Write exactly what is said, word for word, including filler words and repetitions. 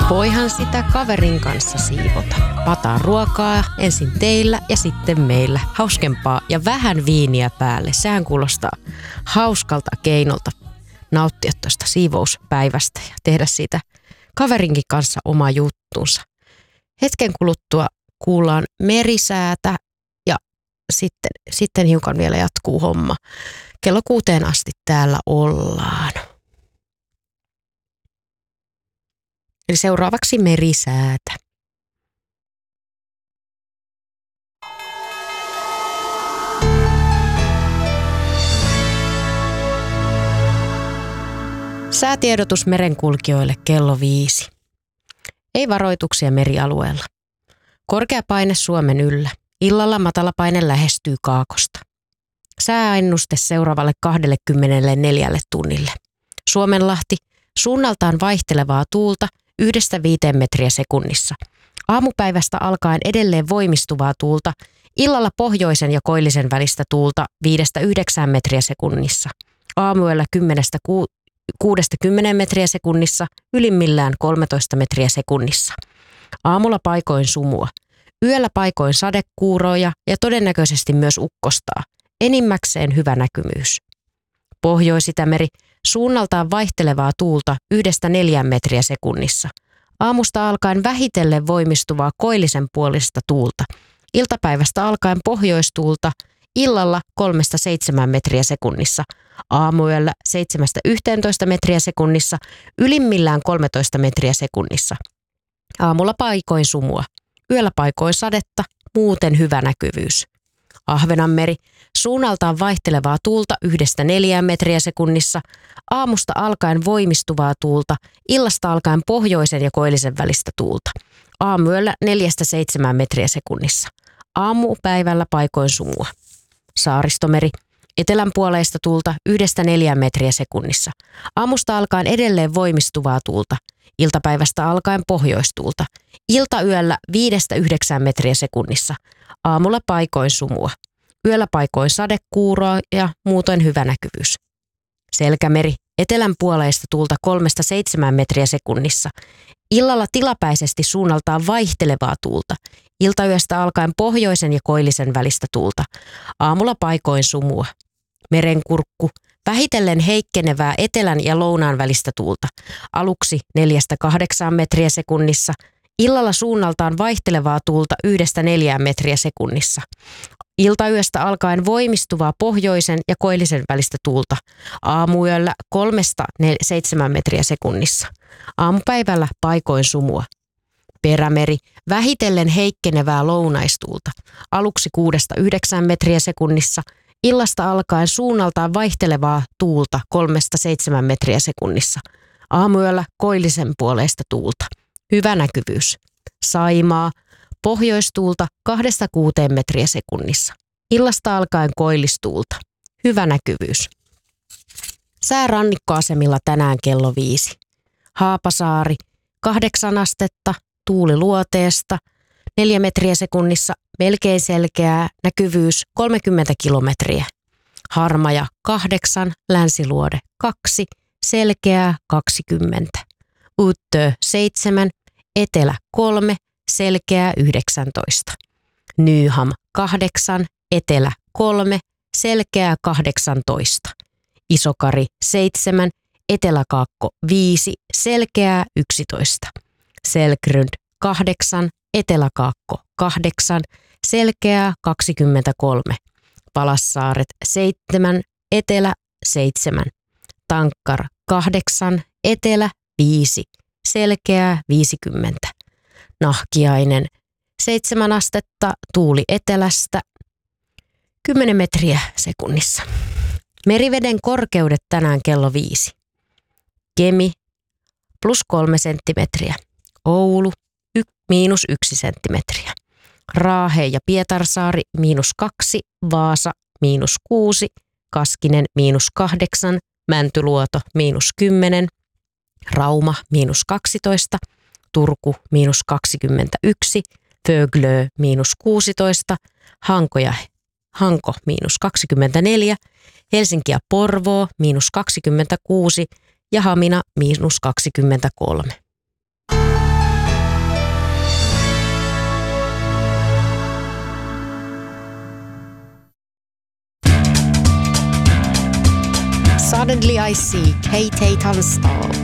Voihan sitä kaverin kanssa siivota. Pataa ruokaa ensin teillä ja sitten meillä. Hauskempaa ja vähän viiniä päälle. Sehän kuulostaa hauskalta keinolta nauttia tuosta siivouspäivästä ja tehdä siitä kaverinkin kanssa oma juttunsa. Hetken kuluttua kuullaan merisäätä ja sitten, sitten hiukan vielä jatkuu homma. Kello kuuteen asti täällä ollaan. Eli seuraavaksi merisäätä. Säätiedotus merenkulkijoille kello viisi. Ei varoituksia merialueella. Korkea paine Suomen yllä. Illalla matala paine lähestyy Kaakosta. Sääennuste seuraavalle kaksikymmentäneljä tunnille. Suomenlahti, suunnaltaan vaihtelevaa tuulta yhdestä viiteen metriä sekunnissa. Aamupäivästä alkaen edelleen voimistuvaa tuulta, illalla pohjoisen ja koillisen välistä tuulta viidestä yhdeksään metriä sekunnissa. Aamuyöllä kymmenestä kuudesta kymmeneen metriä sekunnissa, ylimmillään kolmetoista metriä sekunnissa. Aamulla paikoin sumua. Yöllä paikoin sadekuuroja ja todennäköisesti myös ukkostaa. Enimmäkseen hyvä näkymyys. Pohjois-Itämeri, suunnaltaan vaihtelevaa tuulta yhdestä neljään metriä sekunnissa. Aamusta alkaen vähitellen voimistuvaa koillisen puolista tuulta. Iltapäivästä alkaen pohjoistuulta, illalla kolmesta seitsemään metriä sekunnissa. Aamuyöllä seitsemästä yhteentoista metriä sekunnissa, ylimmillään kolmetoista metriä sekunnissa. Aamulla paikoin sumua. Yöllä paikoin sadetta, muuten hyvä näkyvyys. Ahvenanmeri, suunnaltaan vaihtelevaa tuulta yhdestä neljään metriä sekunnissa, aamusta alkaen voimistuvaa tuulta, illasta alkaen pohjoisen ja koillisen välistä tuulta. Aamuyöllä neljästä seitsemään metriä sekunnissa. Aamupäivällä paikoin sumua. Saaristomeri, etelänpuoleista tuulta yhdestä neljään metriä sekunnissa. Aamusta alkaen edelleen voimistuvaa tuulta. Iltapäivästä alkaen pohjoistuulta. Iltayöllä viidestä yhdeksään metriä sekunnissa. Aamulla paikoin sumua. Yöllä paikoin sadekuuroa ja muutoin hyvä näkyvyys. Selkämeri, etelänpuoleista tuulta kolmesta seitsemään metriä sekunnissa. Illalla tilapäisesti suunnaltaan vaihtelevaa tuulta. Iltayöstä alkaen pohjoisen ja koillisen välistä tuulta. Aamulla paikoin sumua. Merenkurkku, vähitellen heikkenevää etelän ja lounaan välistä tuulta. Aluksi neljästä kahdeksaan metriä sekunnissa. Illalla suunnaltaan vaihtelevaa tuulta yhdestä neljään metriä sekunnissa. Iltayöstä alkaen voimistuvaa pohjoisen ja koillisen välistä tuulta. Aamuyöllä kolmesta seitsemään metriä sekunnissa. Aamupäivällä paikoin sumua. Perämeri, vähitellen heikkenevää lounaistuulta. Aluksi kuudesta yhdeksään metriä sekunnissa. Illasta alkaen suunnaltaan vaihtelevaa tuulta kolmesta seitsemään metriä sekunnissa. Aamuyöllä koillisen puoleista tuulta. Hyvä näkyvyys. Saimaa, pohjoistuulta kahdesta kuuteen metriä sekunnissa. Illasta alkaen koillistuulta. Hyvä näkyvyys. Sää rannikkoasemilla tänään kello viisi. Haapasaari, kahdeksan astetta, tuuli luoteesta, neljä metriä sekunnissa, melkein selkeää, näkyvyys kolmekymmentä kilometriä. Harmaja kahdeksan, länsiluode kaksi, selkeää kaksikymmentä. Uttö seitsemän, etelä kolme, selkeää yhdeksäntoista. Nyham kahdeksan, etelä kolme, selkeää kahdeksantoista. Isokari seitsemän, eteläkaakko viisi, selkeää yksitoista. Selkrund kahdeksan, eteläkaakko kahdeksan, selkeää kaksikymmentäkolme. Palassaaret seitsemän, etelä seitsemän. Tankkar kahdeksan, etelä viisi, selkeää viisikymmentä. Nahkiainen seitsemän astetta, tuuli etelästä kymmenen metriä sekunnissa. Meriveden korkeudet tänään kello viisi. Kemi plus kolme senttimetriä. Oulu y- miinus yksi senttimetriä. Raahe ja Pietarsaari miinus kaksi, Vaasa miinus kuusi, Kaskinen miinus kahdeksan, Mäntyluoto miinus kymmenen, Rauma miinus kaksitoista, Turku miinus kaksikymmentäyksi, Föglö miinus kuusitoista, Hanko ja Hanko miinus kaksikymmentäneljä, Helsinki ja Porvoo miinus kaksikymmentäkuusi ja Hamina miinus kaksikymmentäkolme. Suddenly I see Kate Tunstall.